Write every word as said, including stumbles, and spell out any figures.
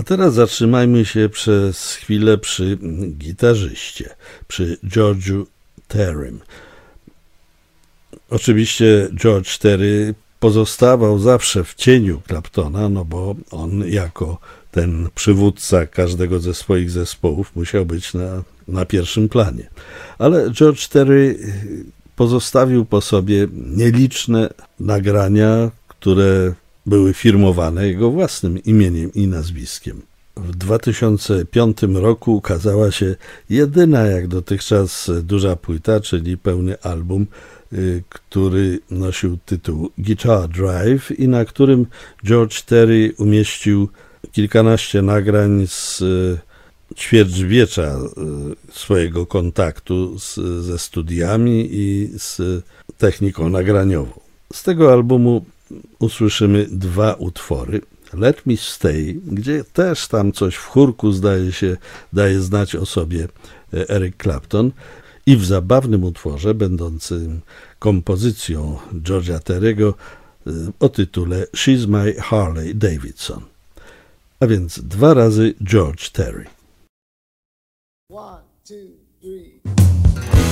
teraz zatrzymajmy się przez chwilę przy gitarzyście, przy George'u Terrym. Oczywiście George Terry pozostawał zawsze w cieniu Claptona, no bo on jako ten przywódca każdego ze swoich zespołów musiał być na, na pierwszym planie. Ale George Terry pozostawił po sobie nieliczne nagrania, które były firmowane jego własnym imieniem i nazwiskiem. W dwa tysiące piątym roku ukazała się jedyna jak dotychczas duża płyta, czyli pełny album, który nosił tytuł Guitar Drive i na którym George Terry umieścił kilkanaście nagrań z ćwierćwiecza swojego kontaktu z, ze studiami i z techniką nagraniową. Z tego albumu usłyszymy dwa utwory. Let Me Stay, gdzie też tam coś w chórku zdaje się, daje znać o sobie Eric Clapton, i w zabawnym utworze będącym kompozycją George'a Terry'ego o tytule She's My Harley Davidson. A więc dwa razy George Terry. One, two, three.